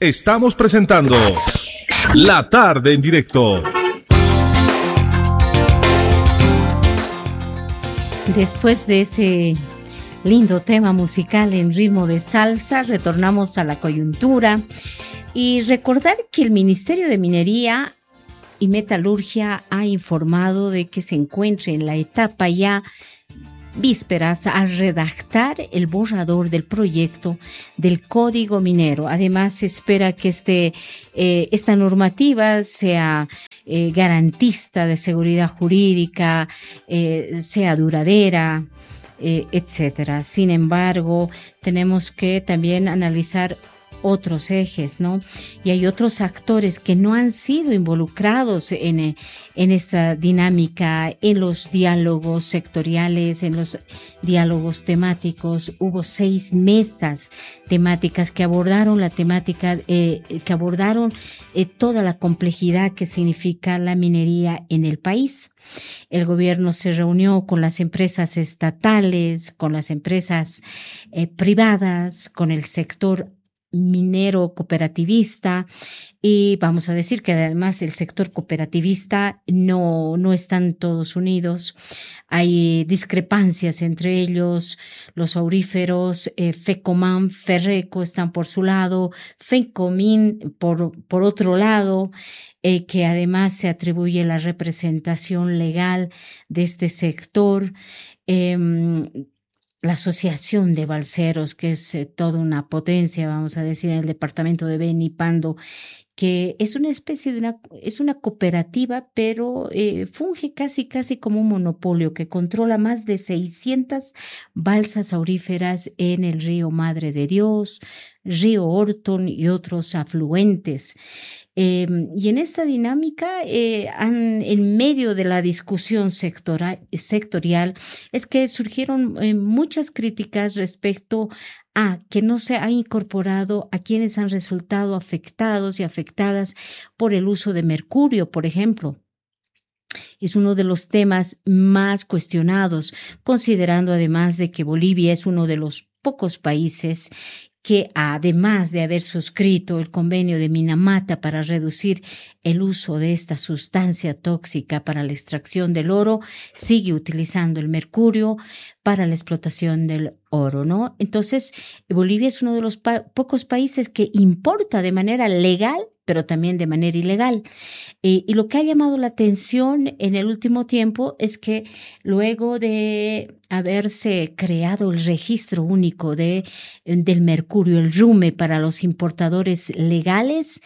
Estamos presentando La Tarde en Directo. Después de ese lindo tema musical en ritmo de salsa, retornamos a la coyuntura y recordar que el Ministerio de Minería y Metalurgia ha informado de que se encuentra en la etapa ya vísperas a redactar el borrador del proyecto del Código Minero. Además, se espera que esta normativa sea garantista de seguridad jurídica, sea duradera, etcétera. Sin embargo, tenemos que también analizar otros ejes, ¿no? Y hay otros actores que no han sido involucrados en esta dinámica, en los diálogos sectoriales, en los diálogos temáticos. Hubo 6 mesas temáticas que abordaron la temática, toda la complejidad que significa la minería en el país. El gobierno se reunió con las empresas estatales, con las empresas privadas, con el sector minero cooperativista, y vamos a decir que además el sector cooperativista no están todos unidos. Hay discrepancias entre ellos. Los auríferos, FECOMAN, Ferreco están por su lado, FECOMIN por otro lado, que además se atribuye la representación legal de este sector. La Asociación de Balseros, que es toda una potencia, vamos a decir, en el departamento de Beni Pando, que es una especie es una cooperativa, pero funge casi como un monopolio que controla más de 600 balsas auríferas en el río Madre de Dios, río Orton y otros afluentes. Y en esta dinámica, en medio de la discusión sectorial, es que surgieron muchas críticas respecto a que no se ha incorporado a quienes han resultado afectados y afectadas por el uso de mercurio, por ejemplo. Es uno de los temas más cuestionados, considerando además de que Bolivia es uno de los pocos países que, además de haber suscrito el convenio de Minamata para reducir el uso de esta sustancia tóxica para la extracción del oro, sigue utilizando el mercurio para la explotación del oro, ¿no? Entonces, Bolivia es uno de los pocos países que importa de manera legal, pero también de manera ilegal. Y lo que ha llamado la atención en el último tiempo es que luego de haberse creado el registro único del mercurio, el RUME, para los importadores legales,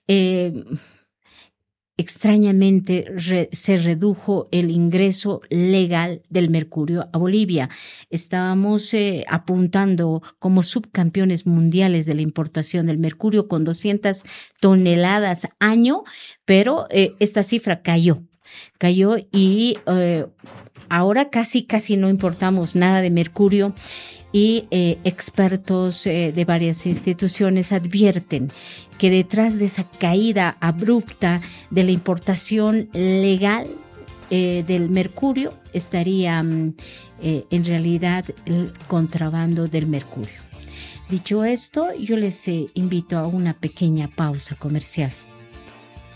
extrañamente se redujo el ingreso legal del mercurio a Bolivia. Estábamos apuntando como subcampeones mundiales de la importación del mercurio con 200 toneladas año, pero esta cifra cayó y ahora casi no importamos nada de mercurio. Y expertos de varias instituciones advierten que detrás de esa caída abrupta de la importación legal del mercurio estaría en realidad el contrabando del mercurio. Dicho esto, yo les invito a una pequeña pausa comercial.